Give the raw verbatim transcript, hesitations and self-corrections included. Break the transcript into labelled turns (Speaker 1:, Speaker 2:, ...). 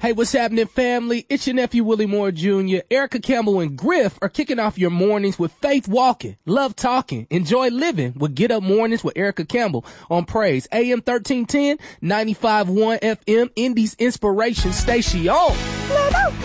Speaker 1: Hey, what's happening, family? It's your nephew, Willie Moore Junior Erica Campbell and Griff are kicking off your mornings with Faith Walking, Love Talking, Enjoy Living with Get Up Mornings with Erica Campbell on Praise. A M thirteen ten, ninety-five point one F M, Indies Inspiration Station.